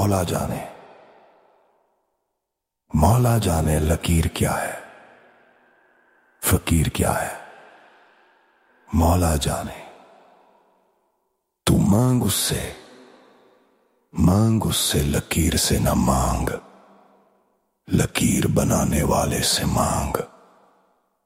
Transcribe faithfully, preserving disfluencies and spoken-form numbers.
मौला जाने, मौला जाने लकीर क्या है, फकीर क्या है, मौला जाने। तू मांग उससे, मांग उससे लकीर से न मांग, लकीर बनाने वाले से मांग।